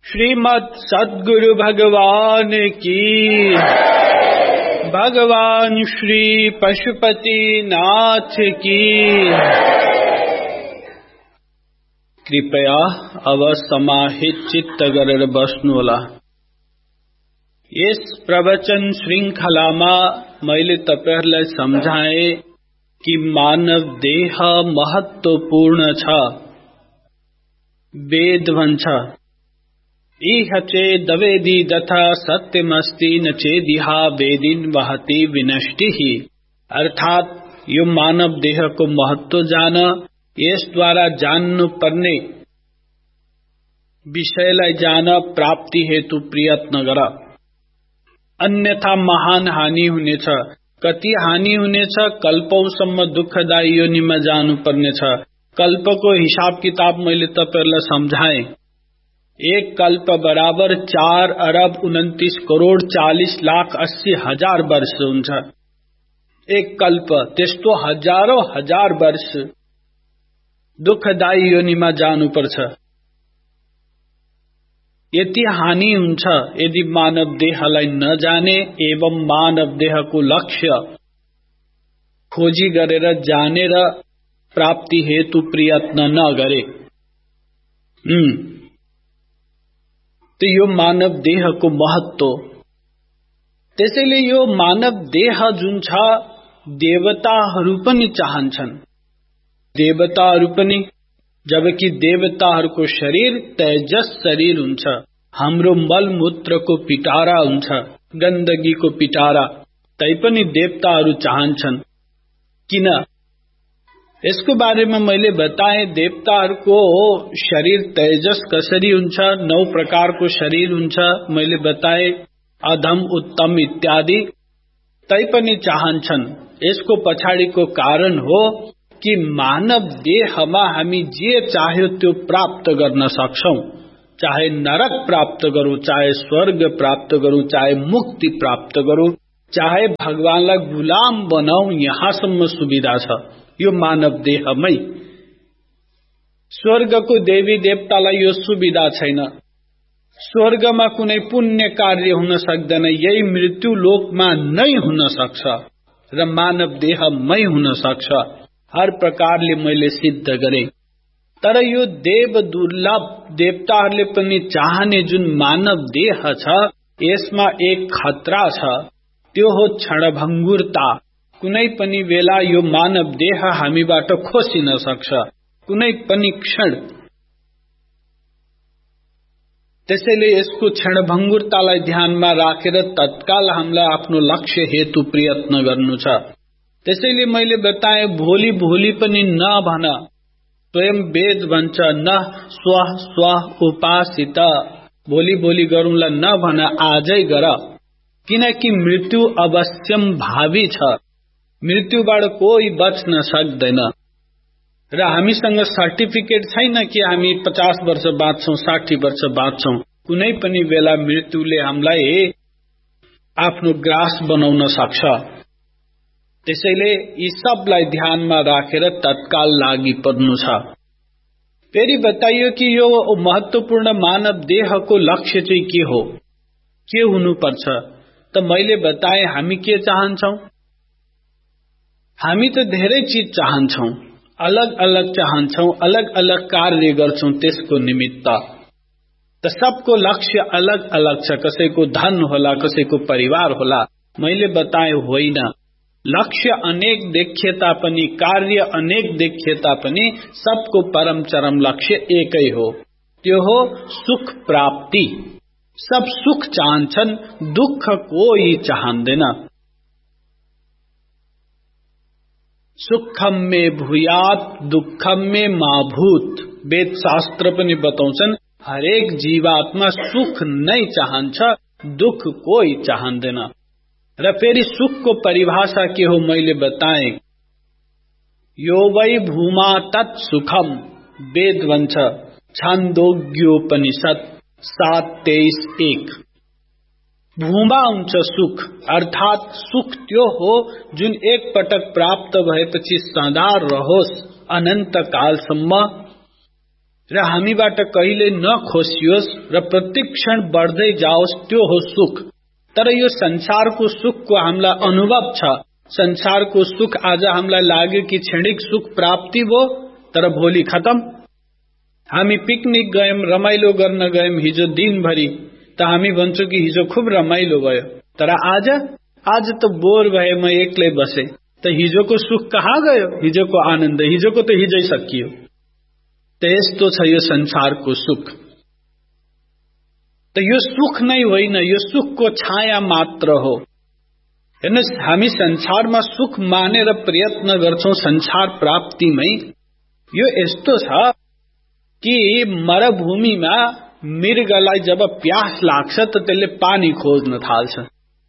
श्रीमद् सद्गुरु भगवान की, भगवान श्री पशुपति नाथ की। कृपया अवसमाहित चित्त गरर बस्नुहोला। यस प्रवचन श्रृंखलामा मैले तपाईहरुलाई सम्झाए कि मानव देह महत्वपूर्ण छ। वेद भन्छ इह चेदवेदी तथा सत्यमस्ति न चेदिहा वेदिन वहति विनष्टिः। अर्थात यो मानव देह को महत्व जान, यसद्वारा जान्नु पर्ने विषयलाई जान प्राप्ति हेतु प्रयत्न गर, अन्यथा महान हानि हुनेछ। कति हानि हुनेछ? कल्पौसम्म दुःखदायी योनिमा जानु पर्नेछ। कल्पको हिसाब किताब मैले तपाईहरुलाई सम्झाए। एक कल्प बराबर 4 अरब 29 करोड़ 40 लाख 80 हजार वर्ष हुन्छ। एक कल्प, त्यस्तो हजारौं हजार वर्ष दुःखदायी योनिमा जानु पर्छ। यति हानि हुन्छ यदि मानव देहलाई नजाने एवं मानव देहको लक्ष्य खोजी गरेर जानेर प्राप्ति हेतु प्रयत्न नगरे। तो यो मानव देह को महत्व। त्यसैले यो मानव देह जुन छ देवताहरू पनि चाहन्छन्। देवताहरू पनि, जबकि देवताहरूको शरीर तेजस शरीर हुन्छ। हाम्रो मलमूत्रको पिटारा हुन्छ, गन्दगीको पिटारा। तैपनि देवताहरू चाहन्छन्। किन? यसको बारेमा मैले बताए। देवताहरूको शरीर तेजस कसरी हुन्छ, 9 प्रकारको शरीर हुन्छ मैले बताए, अधम उत्तम इत्यादि। तैपनि चाहन्छन्। यसको पछाडिको कारण हो कि मानव देहमा हामी जे चाह्यो त्यो प्राप्त गर्न सक्छौं। चाहे नरक प्राप्त गरौं, चाहे स्वर्ग प्राप्त गरौं, चाहे मुक्ति प्राप्त गरौं, चाहे भगवानलाई गुलाम बनाऊ, यहाँसम्म सुविधा छ यो मानव देहमै। स्वर्गको देवी देवतालाई यो सुविधा छैन। स्वर्गमा कुनै पुण्य कार्य हुन सक्दैन। यही मृत्यु लोकमा नै हुन सक्छ र मानव देहमै हुन सक्छ। हर प्रकारले मैले सिद्ध गरे। तर यो देव दुर्लभ देवताहरूले पनि चाहने जुन मानव देह छ, यसमा एक खतरा छ। त्यो हो क्षणभङ्गुरता। कुनै पनि बेला यो मानव देह हामीबाट खोसिन सक्छ, कुनै पनि क्षण। त्यसैले यसको क्षणभङ्गुरतालाई ध्यानमा राखेर तत्काल हामीलाई आफ्नो लक्ष्य हेतु प्रयत्न गर्नु छ। त्यसैले मैले बताए भोलि भोलि पनि नभन। स्वयं वेद भन्छ न स्वः स्वः उपासित। भोलि भोलि गरौँला नभन, आजै गर। किनकि मृत्यु अवश्यम भावी छ। मृत्युबाट कोही बच्न सक्दैन। र हामीसँग सर्टिफिकेट छैन कि हामी 50 वर्ष बाँच्छौं, 60 वर्ष बाँच्छौं। कुनै पनि बेला मृत्युले हामीलाई आफ्नो ग्रास बनाउन सक्छ। त्यसैले यी सबलाई ध्यानमा राखेर तत्काल लागि पर्नु छ। फेरि बताइयो कि यो महत्वपूर्ण मानव देहको लक्ष्य चाहिँ के हो, के हुनुपर्छ? त मैले बताए हामी के चाहन्छौं? हामी त धेरै चीज चाहन्छौं, अलग अलग चाहन्छौं, अलग अलग कार्य गर्छौं त्यसको निमित्त। त सबको लक्ष्य अलग अलग छ। कसैको धन होला, कसैको परिवार होला। मैले बताए होइन। लक्ष्य अनेक देखिए तापनि, कार्य अनेक देखिए तापनि, सबको परम चरम लक्ष्य एकै हो। त्यो हो सुख प्राप्ति। सब सुख चाहन्छन्, दुःख कोही चाहँदैन। सुखम में भूयात दुःखम में मा भूत। वेद शास्त्र पनि बताउँछन् हरेक जीवात्मा सुख नै चाहन्छ, दुःख कोही चाहँदैन। र फेरि सुखको परिभाषा के हो मैले बताए। यो वै भूमा तत् सुखम। वेद भन्छ छान्दोग्योपनिषद 7:23-1। भूमा हुन्छ सुख। अर्थात सुख त्यो हो जुन एक पटक प्राप्त भएपछि सदा रहोस्, अनन्त कालसम्म र हामीबाट कहिले नखोसियोस् र प्रत्येक क्षण बढ्दै जाओस्, त्यो हो सुख। तर यो संसारको सुखको हामीलाई अनुभव छ। संसारको सुख आज हामीलाई लाग्यो कि क्षणिक सुख प्राप्ति भयो, तर भोलि खतम। हामी पिकनिक गयौं, रमाइलो गर्न गयौं हिजो दिनभरि, त हामी भन्छौं कि हिजो खुब रमाइलो भयो, तर आज त बोर भए, म एक्लै बसे। त हिजोको सुख कहाँ गयो? हिजोको आनन्द, हिजोको त हिजै सकियो। त यस्तो छ यो संसारको सुख। त यो सुख नै होइन, यो सुखको छाया मात्र हो। हेर्नुस्, हामी संसारमा सुख मानेर प्रयत्न गर्छौं संसार प्राप्तिमै। यो यस्तो छ कि मरुभूमिमा मृगलाई जब प्यास लाग्छ त त्यसले पानी खोज्न थाल्छ।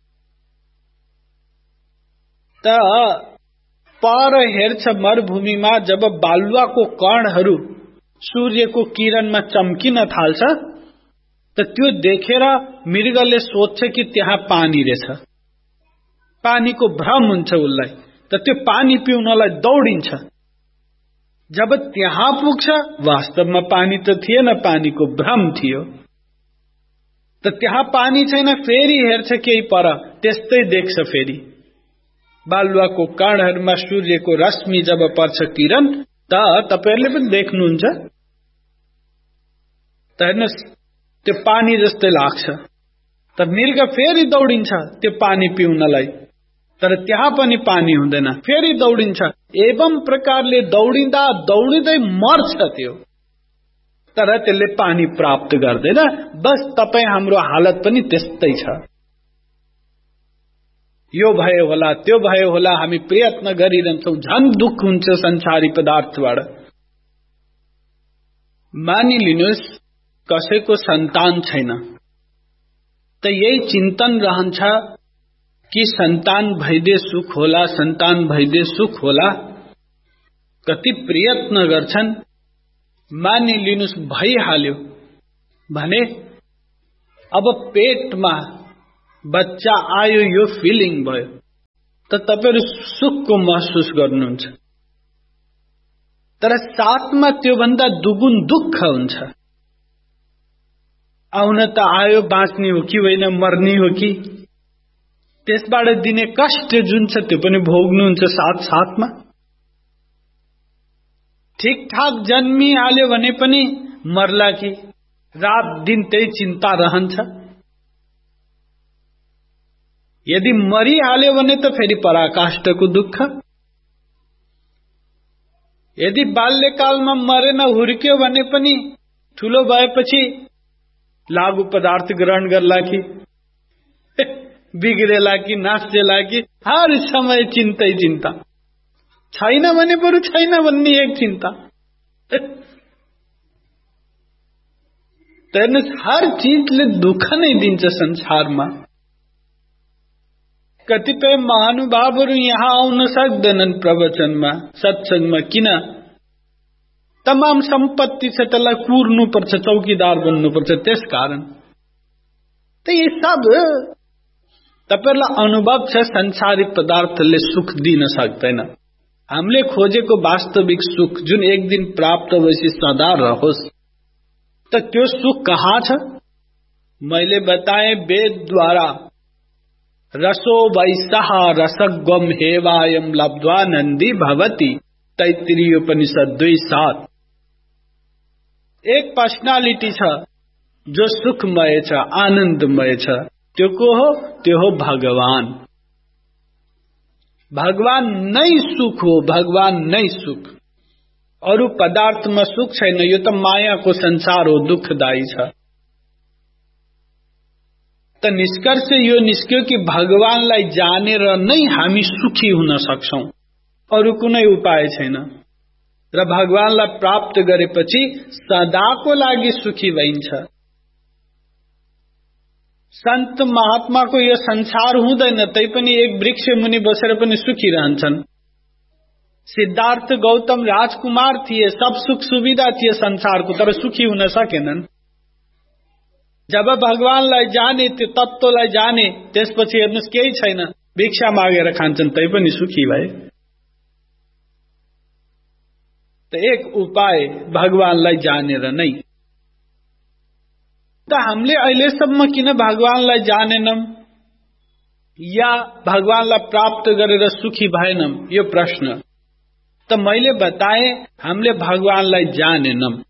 त पर हेर्छ मरुभूमिमा जब बालुवाको कणहरू सूर्यको किरणमा चम्किन थाल्छ, त त्यो देखेर मृगले सोच्छ कि त्यहाँ पानी रहेछ। पानीको भ्रम हुन्छ उसलाई, त त्यो पानी पिउनलाई दौडिन्छ। जब त्यहाँ पुग्छ, वास्तवमा पानी त थिएन, पानीको भ्रम थियो। त त्यहाँ पानी छैन, फेरि हेर्छ केही पर, त्यस्तै देख्छ। फेरि बालुवाको कणहरूमा सूर्यको रश्मि जब पर्छ किरण, त तपाईहरुले पनि देख्नुहुन्छ, त हेर्नुस् त्यो पानी जस्तै लाग्छ। त मृग फेरि दौडिन्छ त्यो पानी पिउनलाई, तर त्यहाँ पनि पानी हुँदैन, फेरि दौडिन्छ। एवं प्रकारले दौडिँदा दौडिँदै मर्छ त्यो, तर त्यसले पानी प्राप्त गर्दैन। बस तपाई हाम्रो हालत पनि त्यस्तै छ। यो भयो होला, त्यो भयो होला, हामी प्रयत्न गरिरहन्छौं, झन् दुःख हुन्छ संसारी पदार्थबाट। मानिलिनुस् कसैको सन्तान छैन, त यही चिन्तन रहन्छ कि सन्तान भइदे सुख होला, सन्तान भइदे सुख होला। कति प्रयत्न गर्छन्, मानिलिनुस् भइहाल्यो भने अब पेटमा बच्चा आयो, यो फिलिङ भयो, त तपाईहरु सुखको महसुस गर्नुहुन्छ। तर साथमा त्यो भन्दा दुगुन दुःख हुन्छ। आउन त आयो, बाँच्ने हो कि होइन, मर्ने हो कि, त्यसबाट दिने कष्ट जुन छ त्यो पनि भोग्नुहुन्छ साथ साथमा। ठिकठाक जन्मिहाल्यो भने पनि मर्ला कि, रात दिन त्यही चिन्ता रहन्छ। यदि मरिहाल्यो भने त फेरि पराकाष्ठको दुःख। यदि बाल्यकालमा मरेन, हुर्क्यो भने पनि ठूलो भएपछि लागु पदार्थ ग्रहण गर्ला कि, बिग्रेला कि, नाच्ला कि, हर समय चिन्तै चिन्ता। छैन भने बरु छैन भन्ने एक चिन्ता। हेर्नुस्, हर चीजले दुःख नै दिन्छ संसारमा। कतिपय महानुभावहरू यहाँ आउन सक्दैनन् प्रवचनमा, सत्संगमा। किन? तमाम सम्पत्ति छ, त्यसलाई कुर्नु पर्छ, चौकीदार बन्नु पर्छ, त्यसकारण। त यी सब तपाईहरुलाई अनुभव छ, संसारी पदार्थले सुख दिन सक्दैन। हामीले खोजेको वास्तविक सुख जुन एक दिन प्राप्त भएपछि सदा रहोस्, त त्यो सुख कहाँ छ? मैले बताए वेदद्वारा रसो वैसह रसगम हेवायम लब्ध्वा नंदी भवति, तैत्तिरीय उपनिषद 2:7। एक पर्सनालिटी छ जो सुखमय छ, आनंदमय छ, त्यो को हो? त्यो हो भगवान। भगवान नै सुख हो, भगवान नै सुख। अरु पदार्थमा सुख छैन, यो त मायाको संसार हो, दुःखदायी छ। त निष्कर्ष यो निस्क्यो कि भगवानलाई जानेर नै हामी सुखी हुन सक्छौं, अरु कुनै उपाय छैन। र भगवानलाई प्राप्त गरेपछि सदाको लागि सुखी भइन्छ। संत महात्माको यो संसार हुँदैन, तैपनि एक वृक्ष मुनि बसेर पनि सुखी रहन्छन्। सिद्धार्थ गौतम राजकुमार थिए, सब सुख सुविधा थिए संसारको, तर सुखी हुन सकेनन्। जब भगवानलाई जाने, त्यो तत्त्वलाई जाने, त्यसपछि हेर्नुस् केही छैन, भिक्षा मागेर खान्छन्, तैपनि सुखी भए। त एक उपाय भगवानलाई जानेर नै। त हामीले अहिलेसम्म किन भगवानलाई जानेनौं या भगवानलाई प्राप्त गरेर सुखी भएनौं, यो प्रश्न। त मैले बताए हामीले भगवानलाई जानेनौं।